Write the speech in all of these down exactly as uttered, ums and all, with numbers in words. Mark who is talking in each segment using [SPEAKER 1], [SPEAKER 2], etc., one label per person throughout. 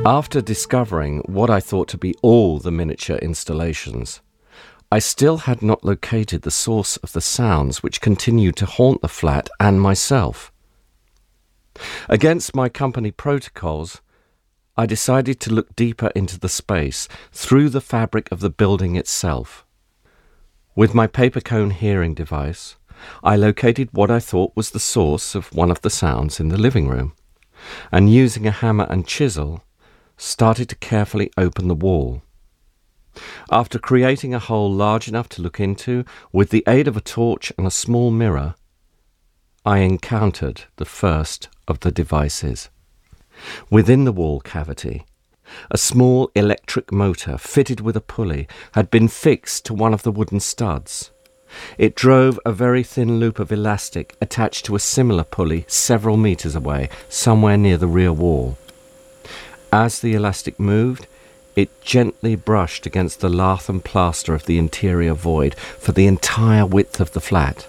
[SPEAKER 1] After discovering what I thought to be all the miniature installations, I still had not located the source of the sounds which continued to haunt the flat and myself. Against my company protocols, I decided to look deeper into the space through the fabric of the building itself. With my paper cone hearing device, I located what I thought was the source of one of the sounds in the living room, and using a hammer and chisel, started to carefully open the wall. After creating a hole large enough to look into, with the aid of a torch and a small mirror, I encountered the first of the devices. Within the wall cavity, a small electric motor fitted with a pulley had been fixed to one of the wooden studs. It drove a very thin loop of elastic attached to a similar pulley several meters away, somewhere near the rear wall. As the elastic moved, it gently brushed against the lath and plaster of the interior void for the entire width of the flat.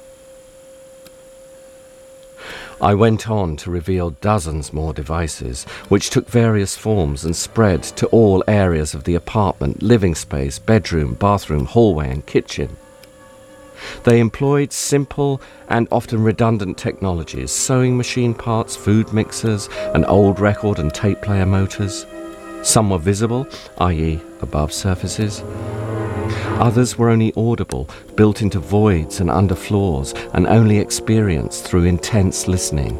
[SPEAKER 1] I went on to reveal dozens more devices, which took various forms and spread to all areas of the apartment, living space, bedroom, bathroom, hallway and kitchen. They employed simple and often redundant technologies, sewing machine parts, food mixers, and old record and tape player motors. Some were visible, that is above surfaces. Others were only audible, built into voids and under floors, and only experienced through intense listening.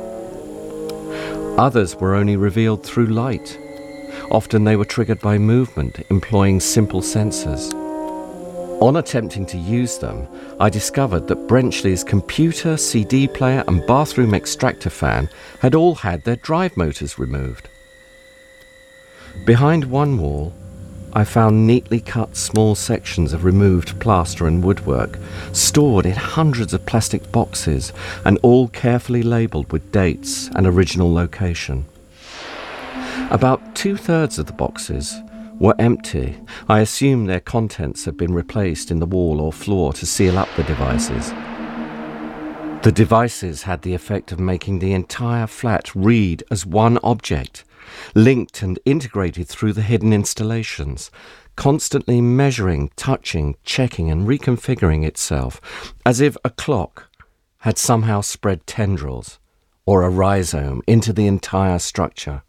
[SPEAKER 1] Others were only revealed through light. Often they were triggered by movement, employing simple sensors. On attempting to use them, I discovered that Brenchley's computer, C D player and bathroom extractor fan had all had their drive motors removed. Behind one wall, I found neatly cut small sections of removed plaster and woodwork, stored in hundreds of plastic boxes and all carefully labelled with dates and original location. About two-thirds of the boxes were empty. I assume their contents had been replaced in the wall or floor to seal up the devices. The devices had the effect of making the entire flat read as one object, linked and integrated through the hidden installations, constantly measuring, touching, checking and reconfiguring itself, as if a clock had somehow spread tendrils or a rhizome into the entire structure.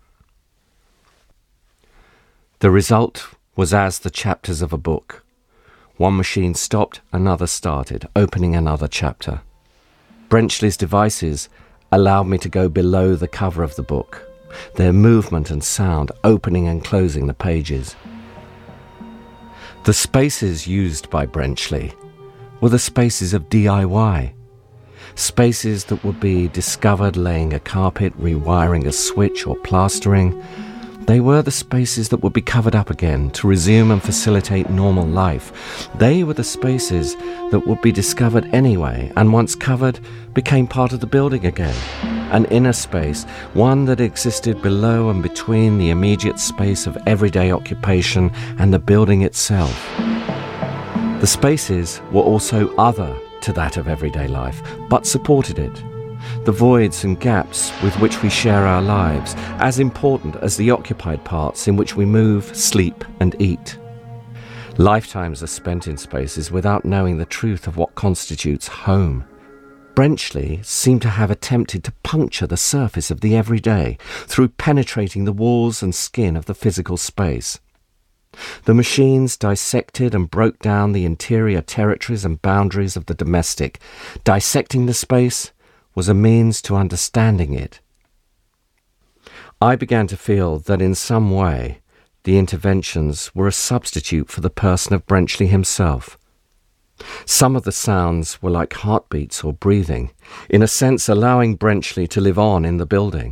[SPEAKER 1] The result was as the chapters of a book. One machine stopped, another started, opening another chapter. Brenchley's devices allowed me to go below the cover of the book, their movement and sound opening and closing the pages. The spaces used by Brenchley were the spaces of D I Y, spaces that would be discovered laying a carpet, rewiring a switch or plastering. They were the spaces that would be covered up again to resume and facilitate normal life. They were the spaces that would be discovered anyway, and once covered, became part of the building again. An inner space, one that existed below and between the immediate space of everyday occupation and the building itself. The spaces were also other to that of everyday life, but supported it. The voids and gaps with which we share our lives, as important as the occupied parts in which we move, sleep and eat. Lifetimes are spent in spaces without knowing the truth of what constitutes home. Brenchley seemed to have attempted to puncture the surface of the everyday through penetrating the walls and skin of the physical space. The machines dissected and broke down the interior territories and boundaries of the domestic. Dissecting the space was a means to understanding it. I began to feel that in some way the interventions were a substitute for the person of Brenchley himself. Some of the sounds were like heartbeats or breathing, in a sense allowing Brenchley to live on in the building.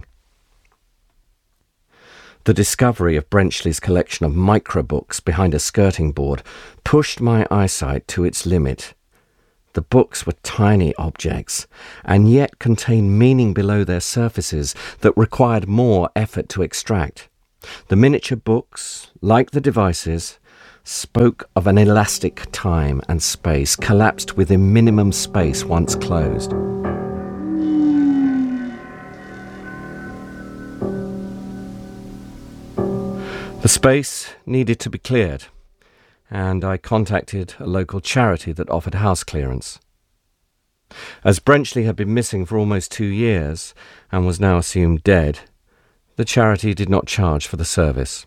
[SPEAKER 1] The discovery of Brenchley's collection of microbooks behind a skirting board pushed my eyesight to its limit. The books were tiny objects, and yet contained meaning below their surfaces that required more effort to extract. The miniature books, like the devices, spoke of an elastic time and space collapsed within minimum space once closed. The space needed to be cleared, and I contacted a local charity that offered house clearance. As Brenchley had been missing for almost two years and was now assumed dead, the charity did not charge for the service.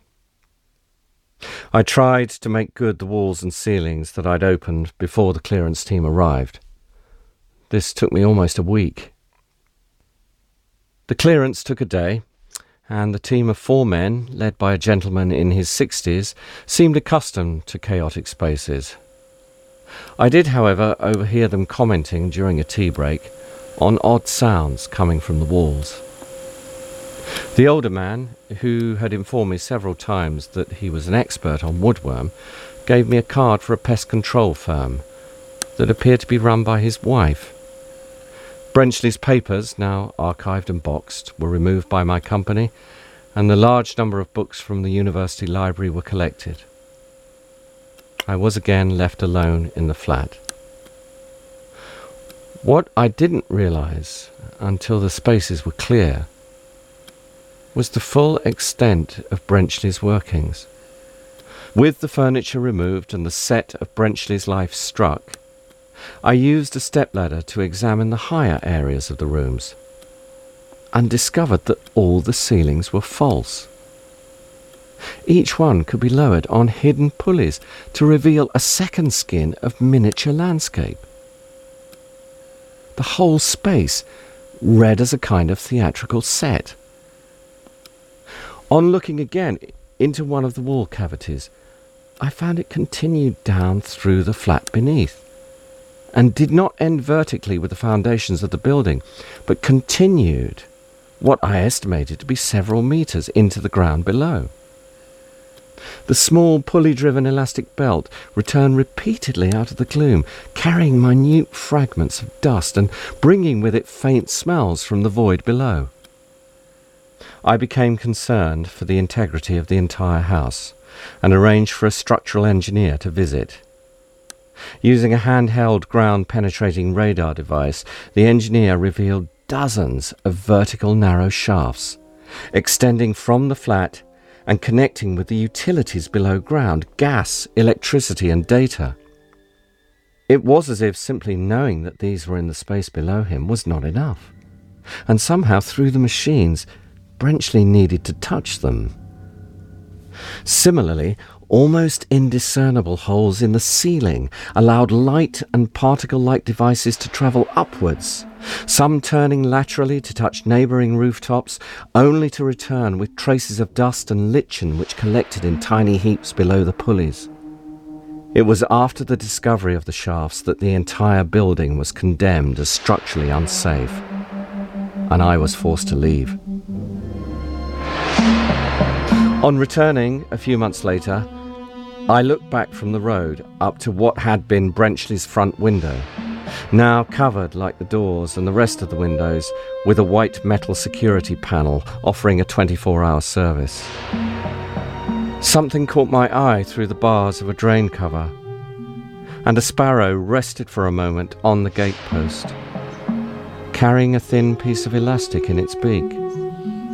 [SPEAKER 1] I tried to make good the walls and ceilings that I'd opened before the clearance team arrived. This took me almost a week. The clearance took a day, and the team of four men, led by a gentleman in his sixties, seemed accustomed to chaotic spaces. I did, however, overhear them commenting during a tea break on odd sounds coming from the walls. The older man, who had informed me several times that he was an expert on woodworm, gave me a card for a pest control firm that appeared to be run by his wife. Brenchley's papers, now archived and boxed, were removed by my company, and the large number of books from the university library were collected. I was again left alone in the flat. What I didn't realise until the spaces were clear was the full extent of Brenchley's workings. With the furniture removed and the set of Brenchley's life struck, I used a stepladder to examine the higher areas of the rooms and discovered that all the ceilings were false. Each one could be lowered on hidden pulleys to reveal a second skin of miniature landscape. The whole space read as a kind of theatrical set. On looking again into one of the wall cavities, I found it continued down through the flat beneath, and did not end vertically with the foundations of the building, but continued what I estimated to be several metres into the ground below. The small pulley-driven elastic belt returned repeatedly out of the gloom, carrying minute fragments of dust and bringing with it faint smells from the void below. I became concerned for the integrity of the entire house and arranged for a structural engineer to visit. Using a handheld ground-penetrating radar device, the engineer revealed dozens of vertical narrow shafts, extending from the flat and connecting with the utilities below ground, gas, electricity and data. It was as if simply knowing that these were in the space below him was not enough, and somehow through the machines Brenchley needed to touch them. Similarly, almost indiscernible holes in the ceiling allowed light and particle-like devices to travel upwards, some turning laterally to touch neighbouring rooftops, only to return with traces of dust and lichen which collected in tiny heaps below the pulleys. It was after the discovery of the shafts that the entire building was condemned as structurally unsafe, and I was forced to leave. On returning a few months later, I looked back from the road up to what had been Brenchley's front window, now covered like the doors and the rest of the windows with a white metal security panel offering a twenty-four hour service. Something caught my eye through the bars of a drain cover, and a sparrow rested for a moment on the gatepost, carrying a thin piece of elastic in its beak.